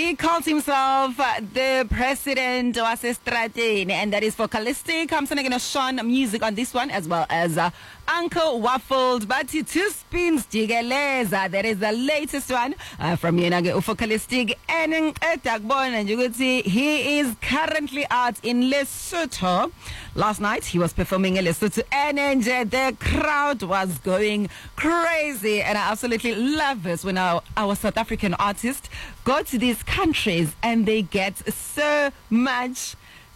He calls himself the president of Strateni, and that is Vocalistic. I'm sending a Sean music on this one, as well as Uncle Waffled. But two spins, Jigeleza. That is the latest one from Yenage Vocalistic. And you could see he is currently out in Lesotho. Last night he was performing in Lesotho, and the crowd was going crazy. And I absolutely love this when our South African artists go to these countries and they get so much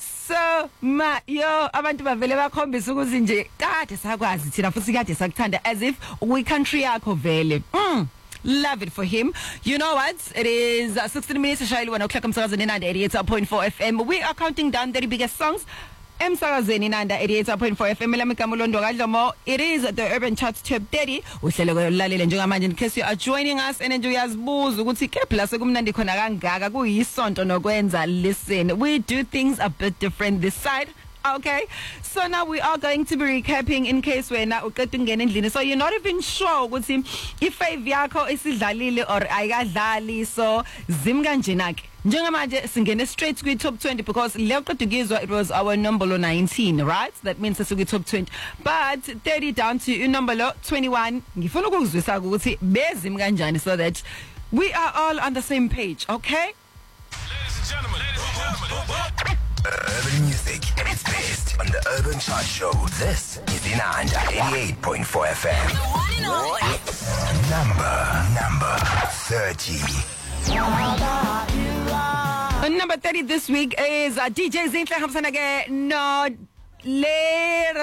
abantu bavele bakhombisa ukuthi nje kade sakwazi thina futhi kade sakuthanda, as if we country yakho vele. Love it for him. You know what? It is 16 minutes to Shayli 1 o'clock. I'm 88.4 FM. We are counting down the biggest songs. Emsakazweni Nanda 88.4 FM Lamikamulondo Gadlomo. It is the Urban Charts Top 30. Uhlelo kolalele njengamanje, in case you are joining us and uyazibuza ukuthi ke plus kumnandi khona kangaka kuyisonto nokwenza. Listen, we do things a bit different this side. Okay, so now we are going to be recapping in case wena uqeda ungena endlini, so you're not even sure ukuthi i-fave yakho isidlalile or ayikadlali. So zim kanjena ke njengamanje singene straight kwi top 20 because le uqeda ukuzwa it was our number 19, right? That means sesukwi top 20, but 30 down to number 21. Ngifuna ukuzwisa ukuthi bezim kanjani so that we are all on the same page. Okay, ladies and gentlemen. Urban music at its best on the Urban Chart Show. This is Inanda 88.4 FM. Number 30. Number 30 this week is DJ Zinhle Hamsanage No Le